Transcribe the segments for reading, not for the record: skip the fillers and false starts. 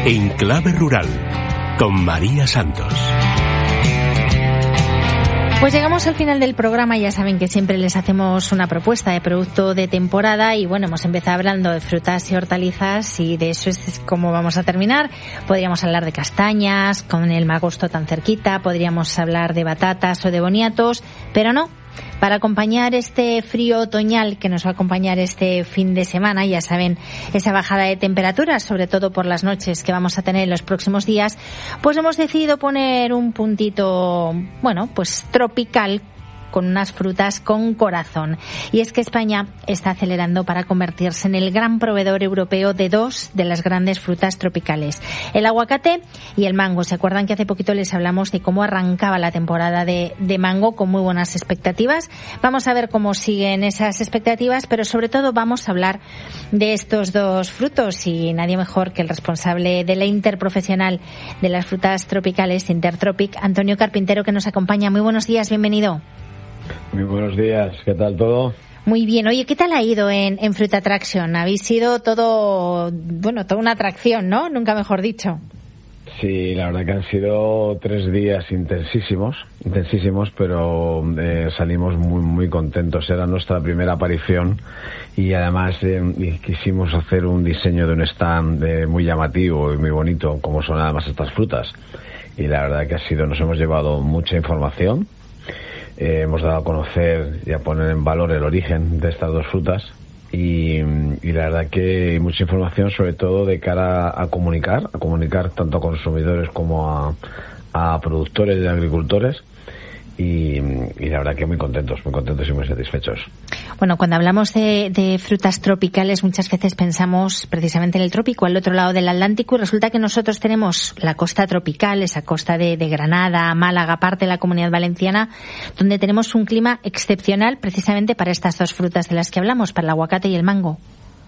En Clave Rural, con María Santos. Pues llegamos al final del programa. Ya saben que siempre les hacemos una propuesta de producto de temporada y bueno, hemos empezado hablando de frutas y hortalizas y de eso es como vamos a terminar. Podríamos hablar de castañas con el magosto tan cerquita, podríamos hablar de batatas o de boniatos, pero no. Para acompañar este frío otoñal que nos va a acompañar este fin de semana, ya saben, esa bajada de temperaturas, sobre todo por las noches que vamos a tener en los próximos días, pues hemos decidido poner un puntito, bueno, pues tropical, con unas frutas con corazón. Y es que España está acelerando para convertirse en el gran proveedor europeo de dos de las grandes frutas tropicales, el aguacate y el mango. ¿Se acuerdan que hace poquito les hablamos de cómo arrancaba la temporada de mango con muy buenas expectativas? Vamos a ver cómo siguen esas expectativas, pero sobre todo vamos a hablar de estos dos frutos y nadie mejor que el responsable de la interprofesional de las frutas tropicales, Intertropic, Antonio Carpintero, que nos acompaña. Muy buenos días, bienvenido. Muy buenos días, ¿qué tal todo? Muy bien. Oye, ¿qué tal ha ido en Fruit Attraction? Habéis sido toda una atracción, ¿no? Nunca mejor dicho. Sí, la verdad que han sido 3 días intensísimos, pero salimos muy, muy contentos. Era nuestra primera aparición y además quisimos hacer un diseño de un stand muy llamativo y muy bonito, como son además estas frutas. Y la verdad que nos hemos llevado mucha información. Hemos dado a conocer y a poner en valor el origen de estas dos frutas y la verdad que hay mucha información, sobre todo de cara a comunicar tanto a consumidores como a productores y agricultores y la verdad que muy contentos y muy satisfechos. Bueno, cuando hablamos de frutas tropicales muchas veces pensamos precisamente en el trópico, al otro lado del Atlántico, y resulta que nosotros tenemos la costa tropical, esa costa de Granada, Málaga, parte de la Comunidad Valenciana, donde tenemos un clima excepcional precisamente para estas dos frutas de las que hablamos, para el aguacate y el mango.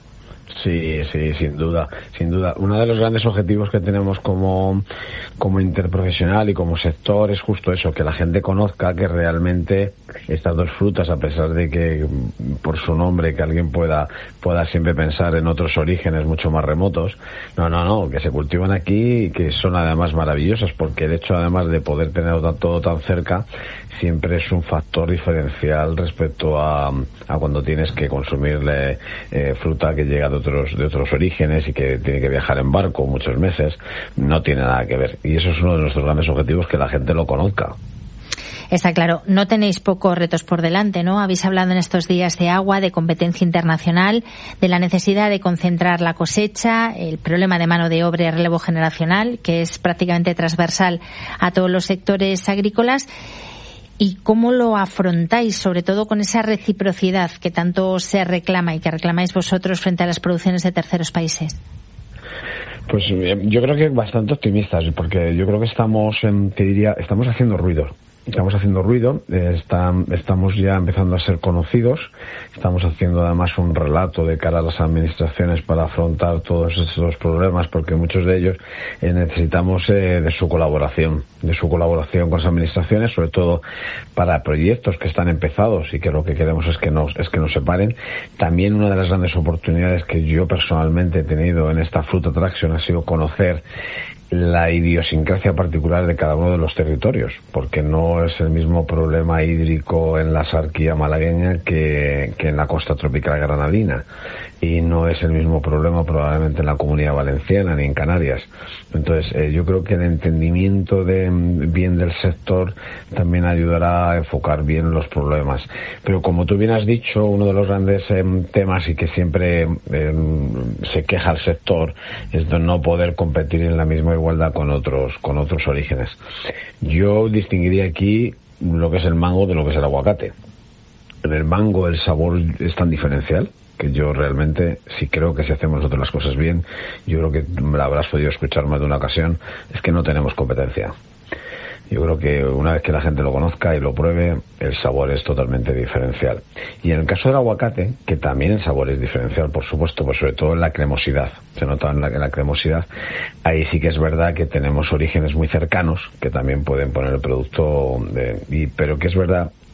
Sí, sin duda. Uno de los grandes objetivos que tenemos como interprofesional y como sector es justo eso, que la gente conozca que realmente estas dos frutas, a pesar de que por su nombre que alguien pueda siempre pensar en otros orígenes mucho más remotos, no, que se cultivan aquí y que son además maravillosas, porque el hecho además de poder tener todo tan cerca siempre es un factor diferencial respecto a cuando tienes que consumirle fruta que llega de otros orígenes y que tiene que viajar en barco muchos meses. No tiene nada que ver, y eso es uno de nuestros grandes objetivos, que la gente lo conozca. Está claro. No tenéis pocos retos por delante, ¿no? Habéis hablado en estos días de agua, de competencia internacional, de la necesidad de concentrar la cosecha, el problema de mano de obra y relevo generacional, que es prácticamente transversal a todos los sectores agrícolas. ¿Y cómo lo afrontáis, sobre todo con esa reciprocidad que tanto se reclama y que reclamáis vosotros frente a las producciones de terceros países? Pues yo creo que bastante optimistas, porque yo creo que estamos haciendo ruido. Estamos ya empezando a ser conocidos, estamos haciendo además un relato de cara a las administraciones para afrontar todos estos problemas, porque muchos de ellos necesitamos de su colaboración con las administraciones, sobre todo para proyectos que están empezados y que lo que queremos es que nos separen. También una de las grandes oportunidades que yo personalmente he tenido en esta Fruit Attraction ha sido conocer la idiosincrasia particular de cada uno de los territorios, porque no es el mismo problema hídrico en la Sarquía malagueña que en la costa tropical granadina, y no es el mismo problema probablemente en la Comunidad Valenciana ni en Canarias. Entonces yo creo que el entendimiento bien del sector también ayudará a enfocar bien los problemas. Pero como tú bien has dicho, uno de los grandes temas y que siempre se queja el sector es de no poder competir en la misma igualdad con otros orígenes. Yo distinguiría aquí lo que es el mango de lo que es el aguacate. En el mango el sabor es tan diferencial que yo realmente sí creo que si hacemos nosotros las cosas bien, yo creo que me la habrás podido escuchar más de una ocasión, es que no tenemos competencia. Yo creo que una vez que la gente lo conozca y lo pruebe, el sabor es totalmente diferencial. Y en el caso del aguacate, que también el sabor es diferencial, por supuesto, pues sobre todo en la cremosidad. Se nota en la cremosidad. Ahí sí que es verdad que tenemos orígenes muy cercanos, que también pueden poner el producto, pero que es verdad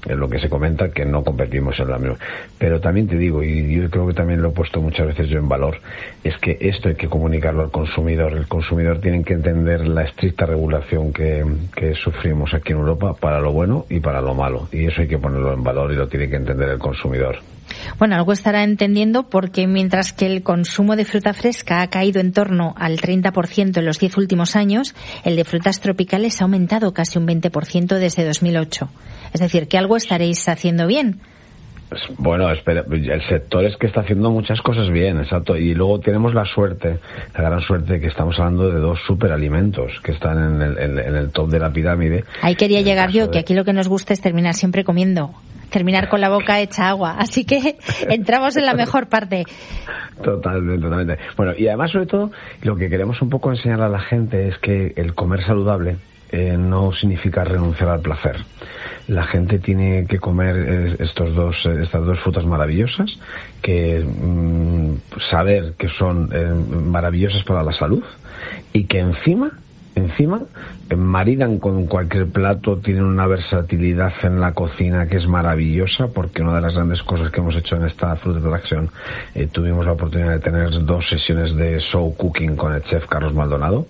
es lo que se comenta, que no competimos en la misma. Pero también te digo, y yo creo que también lo he puesto muchas veces yo en valor, es que esto hay que comunicarlo al consumidor. El consumidor tiene que entender la estricta regulación que sufrimos aquí en Europa, para lo bueno y para lo malo. Y eso hay que ponerlo en valor y lo tiene que entender el consumidor. Bueno, algo estará entendiendo, porque mientras que el consumo de fruta fresca ha caído en torno al 30% en los 10 últimos años, el de frutas tropicales ha aumentado casi un 20% desde 2008. Es decir, que algo estaréis haciendo bien. Bueno, espera, el sector es que está haciendo muchas cosas bien, exacto, y luego tenemos la gran suerte de que estamos hablando de dos superalimentos que están en el top de la pirámide. Ahí quería llegar yo, que aquí lo que nos gusta es terminar siempre comiendo, terminar con la boca hecha agua, así que entramos en la mejor parte. Totalmente. Bueno, y además, sobre todo, lo que queremos un poco enseñar a la gente es que el comer saludable no significa renunciar al placer. La gente tiene que comer estas dos frutas maravillosas, que saber que son maravillosas para la salud, y que encima maridan con cualquier plato, tienen una versatilidad en la cocina que es maravillosa, porque una de las grandes cosas que hemos hecho en esta Fruit Attraction, tuvimos la oportunidad de tener 2 sesiones de show cooking con el chef Carlos Maldonado,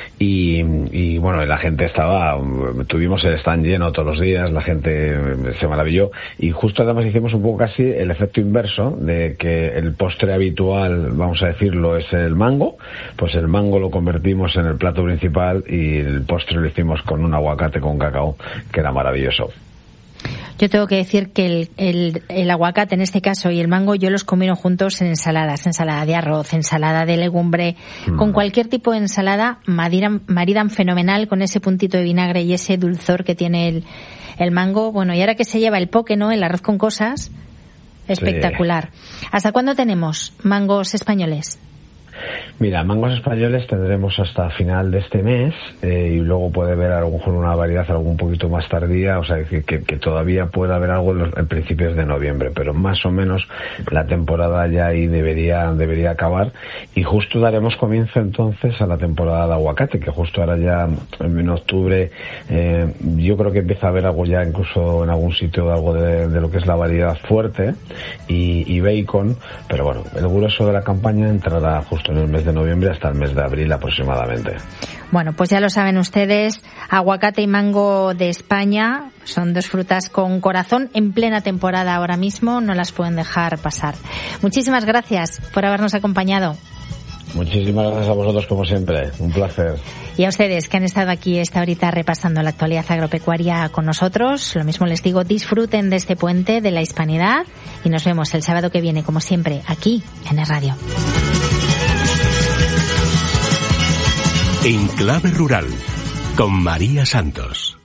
y bueno, la gente tuvimos el stand lleno todos los días, la gente se maravilló, y justo además hicimos un poco casi el efecto inverso de que el postre habitual, vamos a decirlo, es el mango, pues el mango lo convertimos en el plato principal y el postre lo hicimos con un aguacate con cacao, que era maravilloso. Yo tengo que decir que el aguacate en este caso y el mango yo los combino juntos en ensaladas, ensalada de arroz, ensalada de legumbre, con cualquier tipo de ensalada, maridan fenomenal con ese puntito de vinagre y ese dulzor que tiene el mango. Bueno, y ahora que se lleva el poke, ¿no?, el arroz con cosas, espectacular. Sí. ¿Hasta cuándo tenemos mangos españoles? Mira, mangos españoles tendremos hasta final de este mes, y luego puede haber a lo mejor una variedad algo un poquito más tardía, o sea, que todavía puede haber algo en principios de noviembre, pero más o menos la temporada ya ahí debería acabar, y justo daremos comienzo entonces a la temporada de aguacate, que justo ahora ya en octubre yo creo que empieza a haber algo ya incluso en algún sitio, algo de lo que es la variedad fuerte y bacon, pero bueno, el grueso de la campaña entrará justo en el mes de noviembre hasta el mes de abril aproximadamente. Bueno, pues ya lo saben ustedes, aguacate y mango de España son 2 frutas con corazón en plena temporada ahora mismo, no las pueden dejar pasar. Muchísimas gracias por habernos acompañado. Muchísimas gracias a vosotros, como siempre, un placer. Y a ustedes que han estado aquí esta horita repasando la actualidad agropecuaria con nosotros, lo mismo les digo, disfruten de este puente de la hispanidad y nos vemos el sábado que viene, como siempre, aquí en Es Radio. En Clave Rural, con María Santos.